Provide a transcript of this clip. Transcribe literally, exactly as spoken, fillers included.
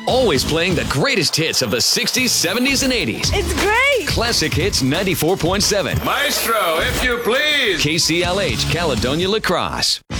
Always playing the greatest hits of the sixties, seventies, and eighties. It's great! Classic Hits ninety-four point seven. Maestro, if you please. K C L H, Caledonia La Crosse.